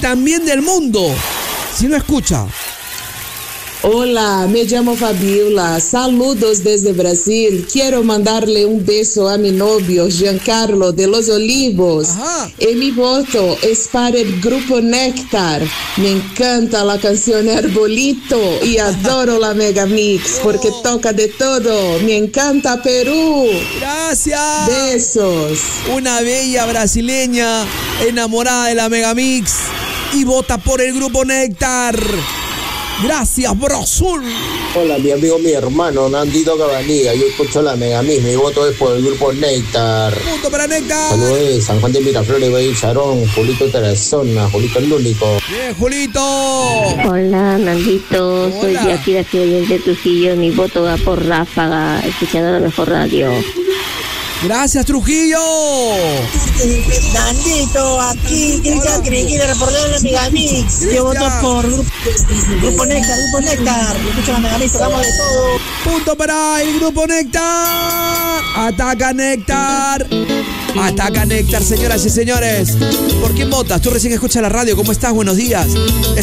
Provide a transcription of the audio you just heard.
también del mundo. Si no escucha. Hola, me llamo Fabiola, saludos desde Brasil. Quiero mandarle un beso a mi novio Giancarlo de Los Olivos. Ajá. Y mi voto es para el grupo Néctar. Me encanta la canción Herbolito y adoro la Megamix porque toca de todo. Me encanta Perú. Gracias. Besos. Una bella brasileña enamorada de la Megamix y vota por el grupo Néctar. Gracias, Brasil. Hola, mi amigo, mi hermano, Nandito Cabanilla. Yo escucho la Megamix. Mi voto es por el grupo Néctar. Punto para Néctar. Saludos de San Juan de Miraflores, Valle Charón, Julito Tarazona, Julito el único. Bien, Julito. Hola, Nandito. Soy Hola. Yakira Fiel de Trujillo. Mi voto va por Ráfaga, escuchando la mejor radio. Gracias, Trujillo. Nandito, aquí Cristian que me quiere reportar la Megamix. Yo voto por Grupo Néctar. Escucha la Megamix, tocamos de todo. Punto para el grupo Néctar. Ataca Néctar. Ataca Néctar, señoras y señores. ¿Por quién votas? Tú recién escuchas la radio. ¿Cómo estás? Buenos días.